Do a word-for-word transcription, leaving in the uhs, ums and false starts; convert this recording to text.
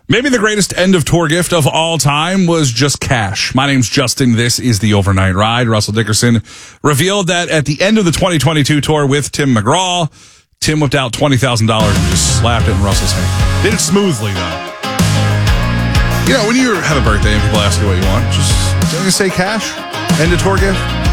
Maybe the greatest end of tour gift of all time was just cash. My name's Justin. This is the Overnight Ride. Russell Dickerson revealed that at the end of the twenty twenty-two tour with Tim McGraw, Tim whipped out twenty thousand dollars and just slapped it in Russell's hand. Did it smoothly, though. You know, when you have a birthday and people ask you what you want, just don't you say cash? End of tour gift?